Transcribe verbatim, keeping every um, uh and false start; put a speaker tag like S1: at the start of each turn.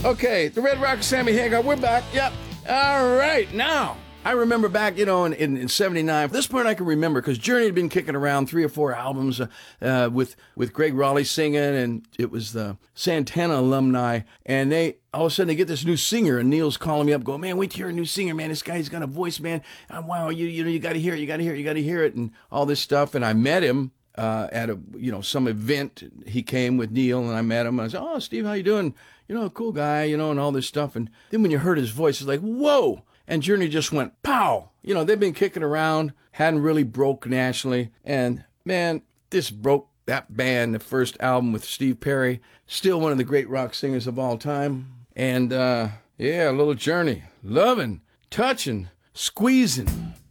S1: Okay, the Red Rock, Sammy Hagar, we're back. Yep. All right, now. I remember back, you know, in, in, in seventy-nine, this point I can remember because Journey had been kicking around three or four albums uh, uh, with, with Greg Raleigh singing, and it was the Santana alumni, and they, all of a sudden they get this new singer, and Neil's calling me up, going, man, wait to hear a new singer, man, this guy's got a voice, man, uh, wow, you, you know, you got to hear it, you got to hear it, you got to hear it, and all this stuff, and I met him uh, at a, you know, some event. He came with Neil, and I met him, and I said, oh, Steve, how you doing? You know, cool guy, you know, and all this stuff, and then when you heard his voice, it's like, whoa. And Journey just went, pow! You know, they've been kicking around, hadn't really broke nationally. And, man, this broke that band, the first album with Steve Perry. Still one of the great rock singers of all time. And, uh, yeah, a little Journey. Loving, touching, squeezing.